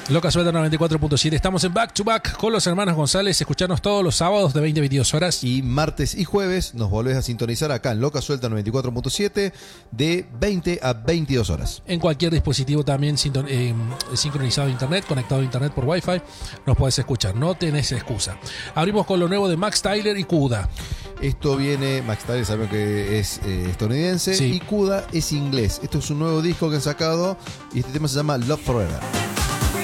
Loca Suelta 94.7. Estamos en Back to Back con los hermanos González. Escucharnos todos los sábados de 20 a 22 horas. Y martes y jueves nos volvés a sintonizar acá en Loca Suelta 94.7 de 20 a 22 horas. En cualquier dispositivo también sincronizado a internet, conectado a internet por Wi-Fi, nos podés escuchar. No tenés excusa. Abrimos con lo nuevo de Max Tyler y Kuda. Esto viene, Max Tyler sabemos que es estadounidense, sí, y Kuda es inglés. Esto es un nuevo disco que han sacado y este tema se llama Love Forever.